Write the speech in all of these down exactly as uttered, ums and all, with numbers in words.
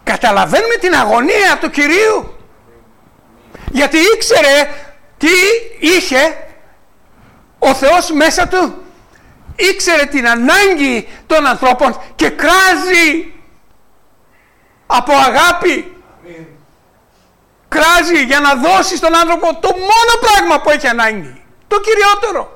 Καταλαβαίνουμε την αγωνία του Κυρίου. Γιατί ήξερε τι είχε ο Θεός μέσα του. Ήξερε την ανάγκη των ανθρώπων και κράζει από αγάπη. Amen. Κράζει για να δώσει στον άνθρωπο το μόνο πράγμα που έχει ανάγκη. Το κυριότερο.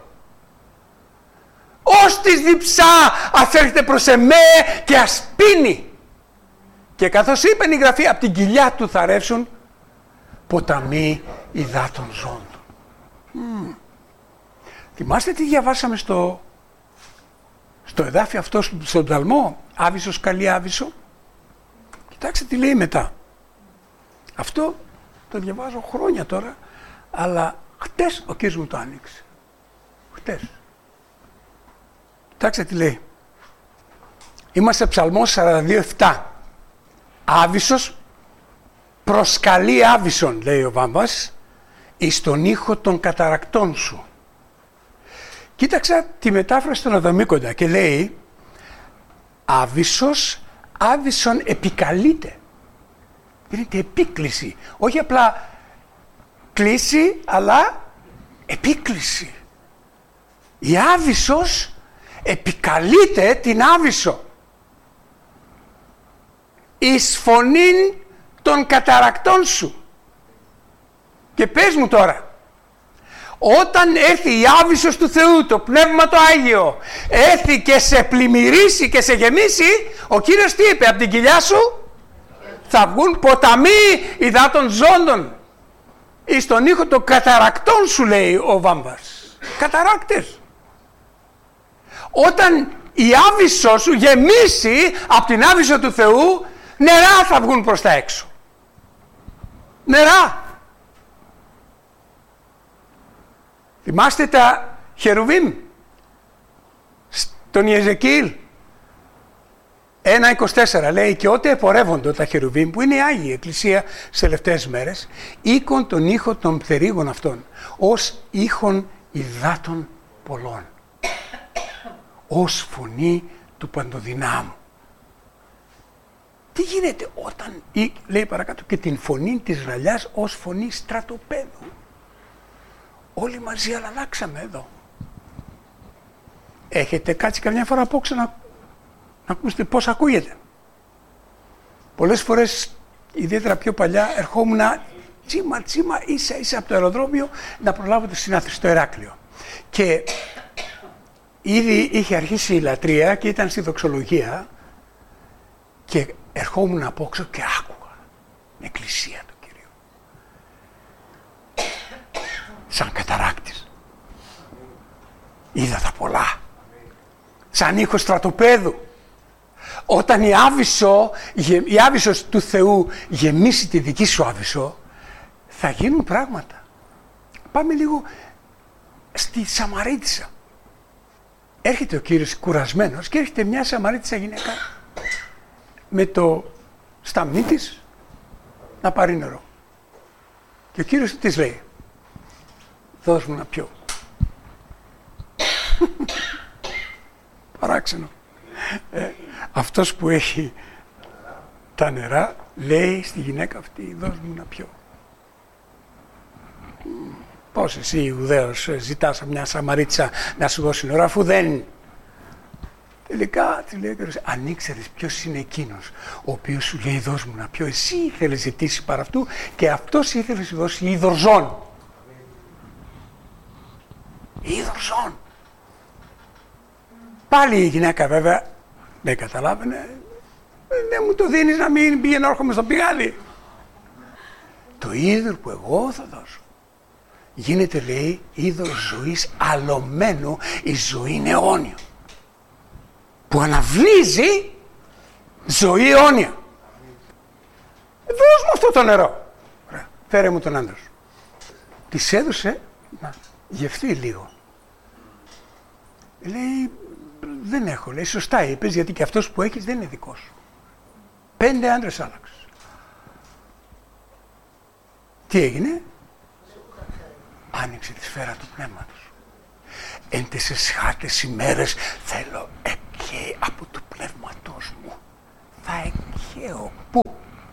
Ως της διψά ας έρχεται προς εμέ και ας πίνει. Και καθώς είπε η Γραφή, από την κοιλιά του θα ρεύσουν ποταμοί υδάτων ζώντων. Mm. Θυμάστε τι διαβάσαμε στο, στο εδάφιο αυτό, στον Ψαλμό, Άβυσσος καλεί Άβυσσο. Κοιτάξτε τι λέει μετά. Αυτό το διαβάζω χρόνια τώρα, αλλά χτες ο κύριος μου το άνοιξε. Χτες. Κοιτάξτε τι λέει. Είμαστε Ψαλμός σαράντα δύο επτά. Άβυσσος προσκαλεί Άβυσσον, λέει ο Βάμβας, εις τον ήχο των καταρακτών σου. Κοίταξα τη μετάφραση των Οδομήκοντα και λέει Άβυσσος, Άβυσσον επικαλείται. Γίνεται επίκληση. Όχι απλά κλίση, αλλά επίκληση. Η Άβυσσος επικαλείται την Άβυσσο. Εις φωνήν των καταρακτών σου. Και πες μου τώρα, όταν έρθει η Άβυσσος του Θεού, το Πνεύμα το Άγιο, έρθει και σε πλημμυρίσει και σε γεμίσει, ο Κύριος τι είπε, από την κοιλιά σου θα βγουν ποταμοί υδάτων ζώντων. Εις τον ήχο των καταρακτών σου, λέει ο Βάμβας. Καταράκτες. Όταν η Άβυσσο σου γεμίσει από την Άβυσσο του Θεού, νερά θα βγουν προς τα έξω. Νερά. Θυμάστε τα χερουβίμ στον Ιεζεκίηλ ένα είκοσι τέσσερα λέει, και ότε επορεύονται τα χερουβίμ, που είναι η Άγιη Εκκλησία στις τελευταίες μέρες, οίκον τον ήχο των πτερύγων αυτών, ως ήχον υδάτων πολλών, ως φωνή του Παντοδυνάμου. Τι γίνεται όταν, ή, λέει παρακάτω, και την φωνή της ραλιάς ως φωνή στρατοπέδου. Όλοι μαζί αλλάξαμε εδώ. Έχετε κάτσει καμιά φορά απόξε να, να ακούσετε πώς ακούγεται. Πολλές φορές, ιδιαίτερα πιο παλιά, ερχόμουν τσίμα τσίμα ίσα ίσα από το αεροδρόμιο να προλάβω τη συνάθρηση στο Ηράκλειο. Και ήδη είχε αρχίσει η λατρεία και ήταν στη δοξολογία και ερχόμουν απόξω και άκουγα την εκκλησία του Κυρίου. Σαν καταράκτης. Είδα τα πολλά. Σαν ήχο στρατοπέδου. Όταν η Άβυσσο, η Άβυσσος του Θεού γεμίσει τη δική σου Άβυσσο, θα γίνουν πράγματα. Πάμε λίγο στη Σαμαρίτισσα. Έρχεται ο Κύριος κουρασμένος και έρχεται μια Σαμαρίτισσα γυναίκα με το σταμνί της να πάρει νερό. Και ο Κύριος της λέει, δώσ' μου να πιω. Παράξενο. Ε, αυτός που έχει τα νερά λέει στη γυναίκα αυτή, δώσ' μου να πιω. Πώς εσύ Ιουδαίος ζητάς από μια Σαμαρίτσα να σου δώσει νερό, αφού δεν... Τελικά, τη λέει, αν ήξερες ποιος είναι εκείνος ο οποίος σου λέει δώσ' μου να πιω, εσύ ήθελες ζητήσει παρά αυτού και αυτός ήθελε να σου δώσει είδωρ ζών. Είδωρ ζών. Πάλι η γυναίκα βέβαια δεν καταλάβαινε, δεν μου το δίνεις να μην πήγαινε όρχομαι στο πηγάδι. Το είδωρ που εγώ θα δώσω γίνεται, λέει, είδωρ ζωής αλωμένου, η ζωή είναι αιώνια, που αναβλύζει ζωή αιώνια. Δώσ' μου αυτό το νερό. Ωραία. Φέρε μου τον άντρα σου. Της έδωσε να γευθεί λίγο. Λέει, δεν έχω. Λέει, σωστά είπες, γιατί και αυτός που έχεις δεν είναι δικός σου. Πέντε άντρες άλλαξες. Τι έγινε? Άνοιξε τη σφαίρα του πνεύματος. Εν τις εσχάτες ημέρες θέλω εκχέει από του πνεύματός μου. Θα εκχέω. Πού?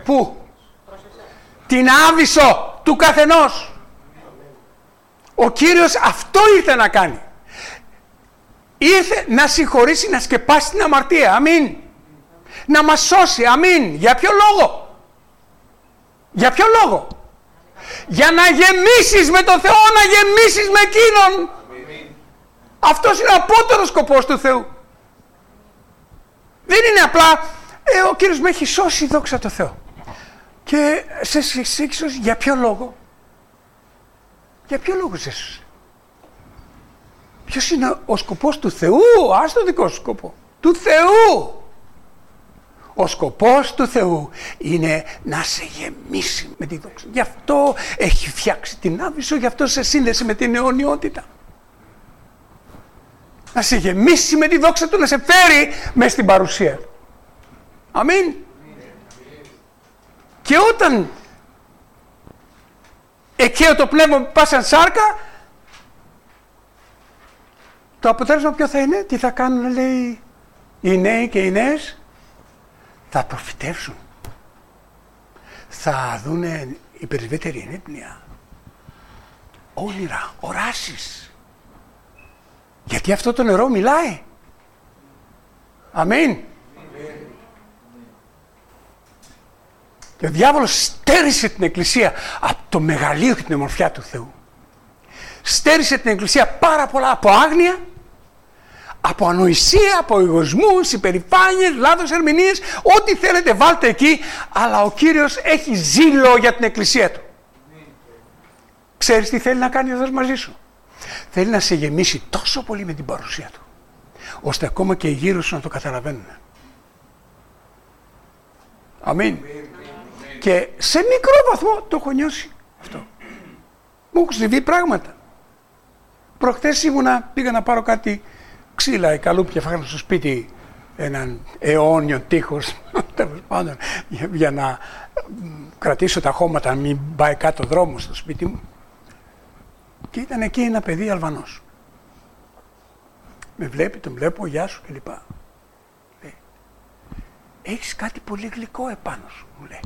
πού? Την άβυσσο του καθενός. Ο Κύριος αυτό ήρθε να κάνει. Ήρθε να συγχωρήσει, να σκεπάσει την αμαρτία. Αμήν. Να μας σώσει. Αμήν. Για ποιο λόγο? Για ποιο λόγο? Για να γεμίσεις με τον Θεό, να γεμίσεις με Εκείνον. Αμήν. Αυτός είναι ο απότερος σκοπός του Θεού. Δεν είναι απλά ε, ο Κύριος με έχει σώσει, δόξα τω Θεώ. Και σε έχει σώσει για ποιο λόγο? Για ποιο λόγο σε έσωσε? Ποιος είναι ο σκοπός του Θεού? Ας το δικό σου σκοπό. Του Θεού. Ο σκοπός του Θεού είναι να σε γεμίσει με τη δόξα. Γι' αυτό έχει φτιάξει την άβυσσο, γι' αυτό σε σύνδεσε με την αιωνιότητα. Να σε γεμίσει με τη δόξα του, να σε φέρει μες στην παρουσία του. Αμήν. Και όταν εκαίω το πνεύμα που πάσαν σάρκα, το αποτέλεσμα ποιο θα είναι? Τι θα κάνουν, λέει, οι νέοι και οι νέες? Θα προφητεύσουν. Θα δούνε υπερβύτερη ενέπνοια. Όνειρα, οράσεις. Γιατί αυτό το νερό μιλάει. Αμήν. Και ο διάβολος στέρισε την Εκκλησία από το μεγαλείο και την ομορφιά του Θεού. Στέρισε την Εκκλησία πάρα πολλά από άγνοια, από ανοησία, από εγωισμούς, υπερηφάνειες, λάθος ερμηνείες, ό,τι θέλετε βάλτε εκεί, αλλά ο Κύριος έχει ζήλο για την Εκκλησία του. Ξέρεις τι θέλει να κάνει ο Θεός μαζί σου? Θέλει να σε γεμίσει τόσο πολύ με την παρουσία του, ώστε ακόμα και οι γύρω σου να το καταλαβαίνουν. Αμήν. Και σε μικρό βαθμό το έχω νιώσει αυτό. Μου έχουν συμβεί πράγματα. Προχθές ήμουνα, πήγα να πάρω κάτι ξύλα, οι καλούπια φάγανε στο σπίτι έναν αιώνιο τείχος, τέλος πάντων, για, για να κρατήσω τα χώματα, να μην πάει κάτω δρόμο στο σπίτι μου. Και ήταν εκεί ένα παιδί Αλβανός. Με βλέπει, τον βλέπω, γεια σου κλπ. Λέει, έχεις κάτι πολύ γλυκό επάνω σου, μου λέει.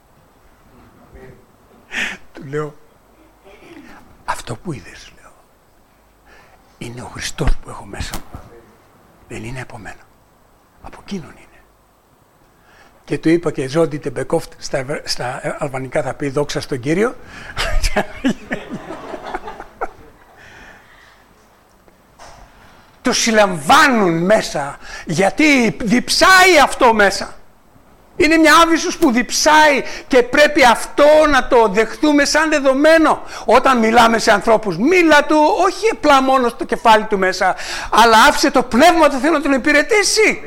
Του λέω, αυτό που είδες, λέω, είναι ο Χριστός που έχω μέσα μου. Δεν είναι από μένα. Από εκείνον είναι. Και του είπα και Ζόντι Τεμπεκόφτ στα, στα αλβανικά θα πει δόξα στον Κύριο. Το συλλαμβάνουν μέσα, γιατί διψάει αυτό μέσα. Είναι μια άβυσσος που διψάει και πρέπει αυτό να το δεχτούμε σαν δεδομένο. Όταν μιλάμε σε ανθρώπους, μίλα του όχι απλά μόνο στο κεφάλι του μέσα, αλλά άφησε το πνεύμα του Θεού να τον υπηρετήσει.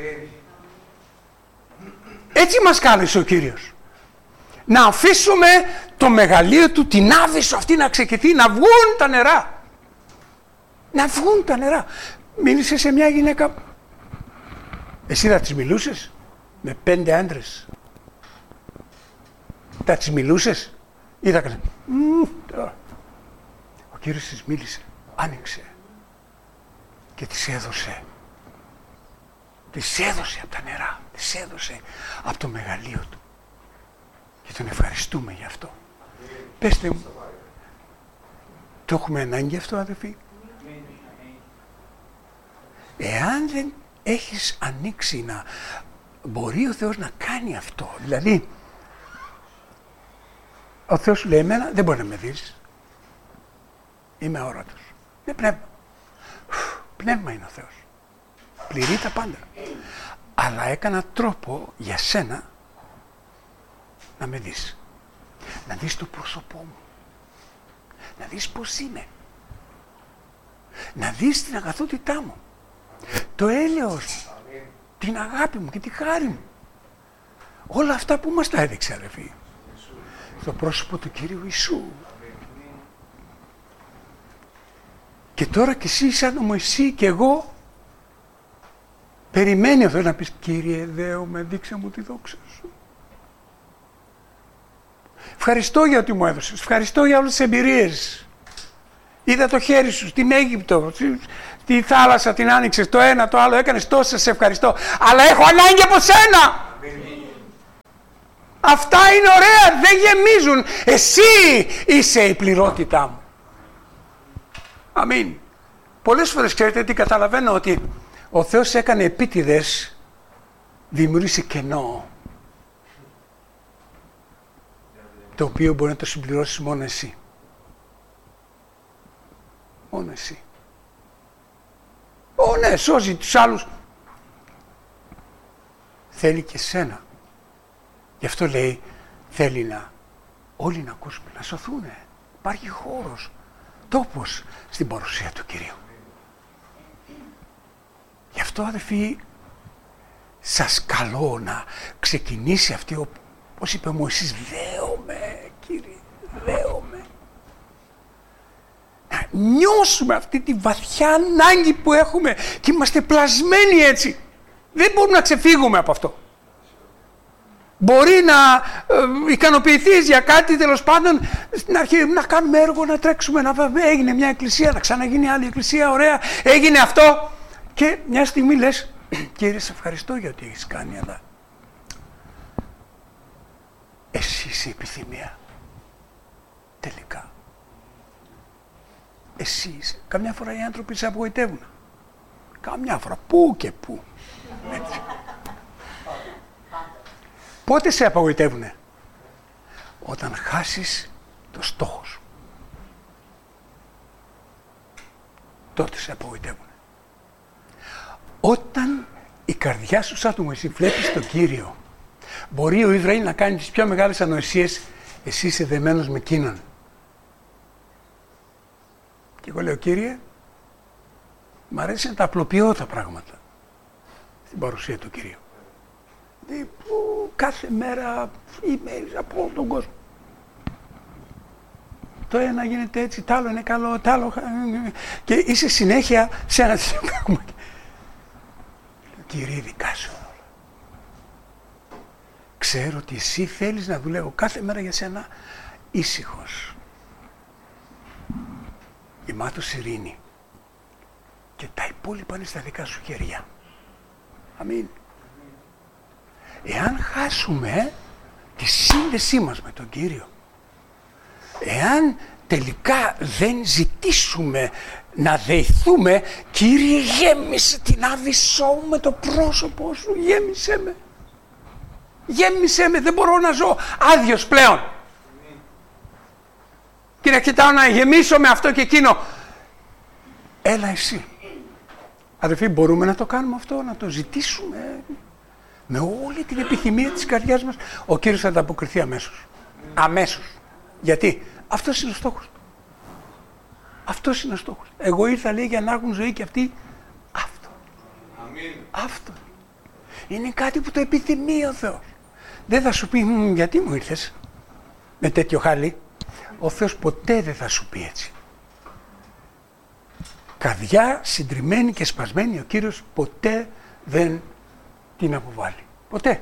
Έτσι μας κάλεσε ο Κύριος. Να αφήσουμε το μεγαλείο του, την άβυσσο αυτή να ξεκινήσει, να βγουν τα νερά. Να βγουν τα νερά. Μίλησε σε μια γυναίκα. Εσύ θα της μιλούσες? Με πέντε άντρες. Θα τις μιλούσες? Ή θα κάνεις? Ο Κύριος της μίλησε. Άνοιξε. Και της έδωσε. Της έδωσε από τα νερά. Της έδωσε από το μεγαλείο του. Και τον ευχαριστούμε γι' αυτό. Πεςτε μου. Το έχουμε ανάγκη αυτό, αδελφοί? Εάν δεν έχεις ανοίξει να μπορεί ο Θεός να κάνει αυτό, δηλαδή ο Θεός σου λέει εμένα δεν μπορεί να με δεις, είμαι αόρατος, είναι πνεύμα, πνεύμα είναι ο Θεός, πληρεί τα πάντα, αλλά έκανα τρόπο για σένα να με δεις, να δεις το πρόσωπό μου, να δεις πως είμαι, να δεις την αγαθότητά μου, το έλεος, την αγάπη μου και τη χάρη μου. Όλα αυτά που μας τα έδειξε, αδελφοί, στο πρόσωπο του Κύριου Ιησού. Και τώρα κι εσύ σαν ο Μωυσή και εγώ, περιμένει ο Θεός να πεις, Κύριε δέομαι, δείξε μου τη δόξα σου. Ευχαριστώ για ό,τι μου έδωσες, ευχαριστώ για όλες τις εμπειρίες. Είδα το χέρι σου στην Αίγυπτο, στη θάλασσα την άνοιξες, το ένα, το άλλο έκανες, τόσο σε ευχαριστώ. Αλλά έχω ανάγκη από σένα. Αυτά είναι ωραία, δεν γεμίζουν. Εσύ είσαι η πληρότητά μου. Αμήν. Πολλές φορές ξέρετε τι καταλαβαίνω, ότι ο Θεός έκανε επίτηδες, δημιούργησε κενό, το οποίο μπορεί να το συμπληρώσεις μόνο εσύ. Μόνο εσύ. Ω ναι, σώζει τους άλλους. Θέλει και σένα. Γι' αυτό λέει, θέλει να όλοι να ακούσουν, να σωθούν. Υπάρχει χώρος, τόπος στην παρουσία του Κυρίου. Γι' αυτό, αδελφοί, σας καλώ να ξεκινήσει αυτή, όπως είπε ο Μωυσής, δέομαι, Κύριε, δέομαι. Να νιώσουμε αυτή τη βαθιά ανάγκη που έχουμε και είμαστε πλασμένοι έτσι. Δεν μπορούμε να ξεφύγουμε από αυτό. Μπορεί να ε, ικανοποιηθείς για κάτι, τέλος πάντων, στην αρχή να κάνουμε έργο, να τρέξουμε, να βέβαια έγινε μια εκκλησία, να ξαναγίνει άλλη εκκλησία, ωραία, έγινε αυτό. Και μια στιγμή λες, Κύριε, σε ευχαριστώ για ό,τι έχεις κάνει, αλλά εσύ είσαι η επιθυμία. Τελικά. Εσύ είσαι. Καμιά φορά οι άνθρωποι σε απογοητεύουν. Καμιά φορά. Πού και πού. Έτσι. Πότε σε απογοητεύουνε? Όταν χάσεις το στόχο σου. Τότε σε απογοητεύουνε. Όταν η καρδιά σου σαν του Μωυσή βλέπεις τον Κύριο, μπορεί ο Ισραήλ να κάνει τις πιο μεγάλες ανοησίες, εσύ είσαι δεμένος με εκείνον. Και εγώ λέω, Κύριε, μ' αρέσει να τα απλοποιώ τα πράγματα στην παρουσία του Κυρίου. Δηλαδή, κάθε μέρα emails από όλο τον κόσμο. Το ένα γίνεται έτσι, το άλλο είναι καλό, το άλλο... Και είσαι συνέχεια σε ένα πράγμα. Κύριε, δικά σου όλα. Ξέρω ότι εσύ θέλεις να δουλεύω κάθε μέρα για σένα ήσυχος. Γεμάτος ειρήνη. Και τα υπόλοιπα είναι στα δικά σου χέρια. Αμήν. Εάν χάσουμε τη σύνδεσή μας με τον Κύριο, εάν τελικά δεν ζητήσουμε να δεηθούμε, Κύριε, γέμισε την άβυσσό μου με το πρόσωπό σου, γέμισε με. Γέμισε με, δεν μπορώ να ζω άδειος πλέον. Και να κοιτάω να γεμίσω με αυτό και εκείνο. Έλα εσύ. Αδελφοί, μπορούμε να το κάνουμε αυτό, να το ζητήσουμε με όλη την επιθυμία της καρδιάς μας. Ο Κύριος θα ανταποκριθεί αμέσως. Αμέσως. Γιατί? Αυτός είναι ο στόχος. Αυτός είναι ο στόχος. Εγώ ήρθα, λέει, για να έχουν ζωή και αυτοί αυτό. Αμήν. Αυτό. Είναι κάτι που το επιθυμεί ο Θεός. Δεν θα σου πει, γιατί μου ήρθες με τέτοιο χάλι. Ο Θεός ποτέ δεν θα σου πει έτσι. Καρδιά συντριμμένη και σπασμένη, ο Κύριος ποτέ δεν την αποβάλλει. Ποτέ.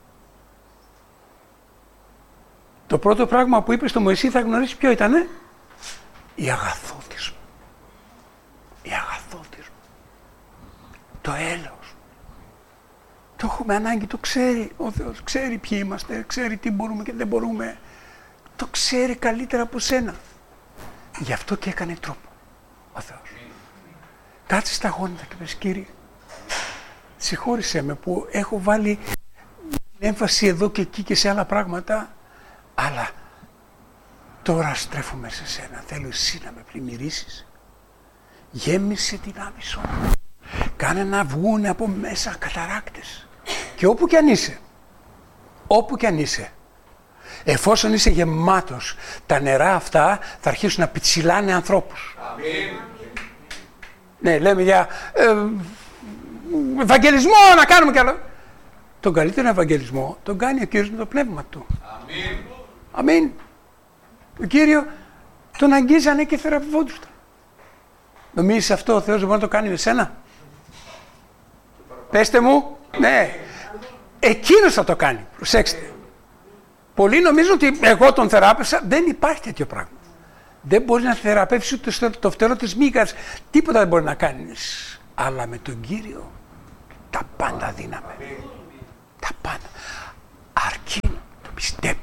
Το πρώτο πράγμα που είπε στο Μωυσή, θα γνωρίσει ποιο ήτανε? Η αγαθότης μου. Η αγαθότης μου. Το έλεος. Το έχουμε ανάγκη, το ξέρει ο Θεός. Ξέρει ποιοι είμαστε, ξέρει τι μπορούμε και δεν μπορούμε. Το ξέρει καλύτερα από σένα. Γι' αυτό και έκανε τρόπο ο Θεός. Κάτσε στα γόνατα και πες, Κύριε, συγχώρησέ με που έχω βάλει έμφαση εδώ και εκεί και σε άλλα πράγματα, αλλά τώρα στρέφουμε σε σένα. Θέλω εσύ να με πλημμυρίσεις. Γέμισε την άμυσο. Κάνε να βγουν από μέσα καταράκτες. Και όπου κι αν είσαι, όπου κι αν είσαι, εφόσον είσαι γεμάτος, τα νερά αυτά θα αρχίσουν να πιτσιλάνε ανθρώπους. Αμήν. Ναι, λέμε για ε, ευαγγελισμό να κάνουμε κι άλλο. Τον καλύτερο ευαγγελισμό τον κάνει ο Κύριος με το πνεύμα του. Αμήν. Αμήν. Ο Κύριο τον αγγίζανε και θεραπευόντουσαν. Νομίζεις αυτό ο Θεός δεν μπορεί να το κάνει με σένα? Πέστε μου. Ναι. Εκείνος θα το κάνει. Προσέξτε. Πολλοί νομίζουν ότι εγώ τον θεράπευσα. Δεν υπάρχει τέτοιο πράγμα. Δεν μπορεί να θεραπεύσει ούτε το φτερό της μύγας. Τίποτα δεν μπορεί να κάνεις. Αλλά με τον Κύριο τα πάντα δύναμε. Τα πάντα. Αρκεί το πιστεύεις.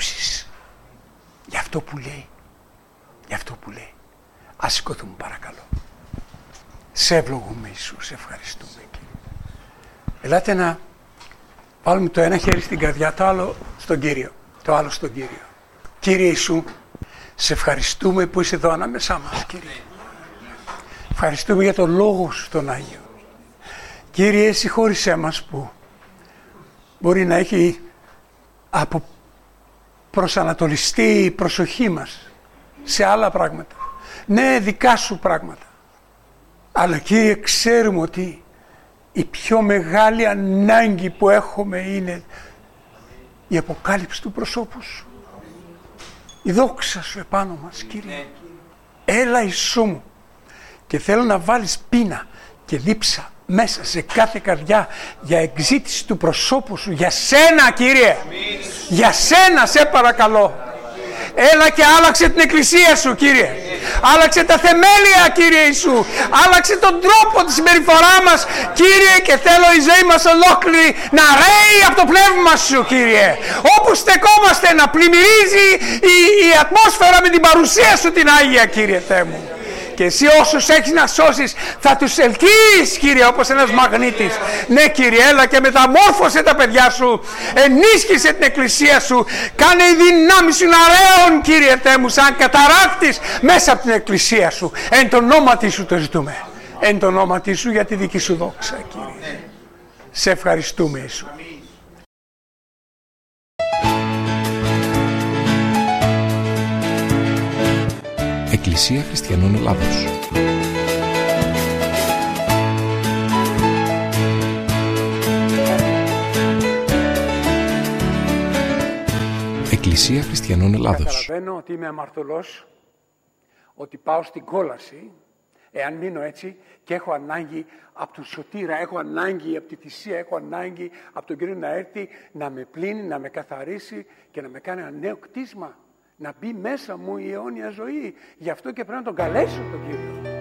αυτό που λέει. Γι' αυτό που λέει. Ας σηκωθούμε παρακαλώ. Σε ευλογούμε Ιησού, σε ευχαριστούμε Κύριε. Ελάτε να βάλουμε το ένα χέρι στην καρδιά, το άλλο στον Κύριο. Το άλλο στον Κύριο. Κύριε Ιησού, σε ευχαριστούμε που είσαι εδώ ανάμεσά μας, Κύριε. Ευχαριστούμε για τον Λόγο σου τον Άγιο. Κύριε, συγχώρησέ μας που μπορεί να έχει από προσανατολιστεί η προσοχή μας σε άλλα πράγματα. Ναι, δικά σου πράγματα. Αλλά Κύριε, ξέρουμε ότι η πιο μεγάλη ανάγκη που έχουμε είναι η αποκάλυψη του προσώπου σου. Η δόξα σου επάνω μας, Κύριε. Έλα Ιησού μου. Και θέλω να βάλεις πείνα και δίψα μέσα σε κάθε καρδιά για εκζήτηση του προσώπου σου. Για σένα, Κύριε. Για σένα, σε παρακαλώ. Έλα και άλλαξε την εκκλησία σου, Κύριε. Άλλαξε τα θεμέλια, Κύριε Ιησού. Άλλαξε τον τρόπο της συμπεριφορά μας, Κύριε, και θέλω η ζωή μας ολόκληρη να ρέει από το πνεύμα σου, Κύριε. Όπου στεκόμαστε να πλημμυρίζει η, η ατμόσφαιρα με την παρουσία σου την Άγια, Κύριε Θεέ μου. Και εσύ όσους έχεις να σώσεις θα τους ελκύεις, Κύριε, όπως ένας μαγνήτης. Ναι, Κύριε, έλα και μεταμόρφωσε τα παιδιά σου. Ενίσχυσε την εκκλησία σου. Κάνε η δύναμη σου να ρέουν, Κύριε Θεέ μου, σαν καταράκτης μέσα από την εκκλησία σου. Εν το ονόματι σου το ζητούμε. Εν το ονόματι σου για τη δική σου δόξα, Κύριε. Σε ευχαριστούμε, Ιησού. Εκκλησία Χριστιανών Ελλάδος. Εκκλησία Χριστιανών Ελλάδος. Καταλαβαίνω ότι είμαι αμαρτωλός, ότι πάω στην κόλαση, εάν μείνω έτσι και έχω ανάγκη από τον Σωτήρα, έχω ανάγκη από τη θυσία, έχω ανάγκη από τον Κύριο να έρθει να με πλύνει, να με καθαρίσει και να με κάνει ένα νέο κτίσμα. Να μπει μέσα μου η αιώνια ζωή. Γι' αυτό και πρέπει να τον καλέσω τον Κύριο.